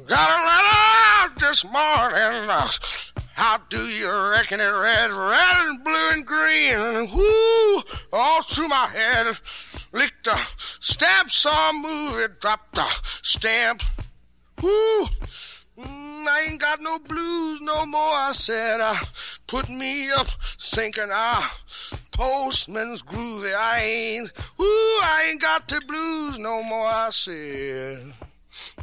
Got a letter out this morning. How do you reckon it read? Red and blue and green. Whoo, all through my head. Licked a stamp, saw a movie, dropped a stamp. Whoo, I ain't got no blues no more, I said. Put me up thinking, postman's groovy. I ain't got the blues no more, I said.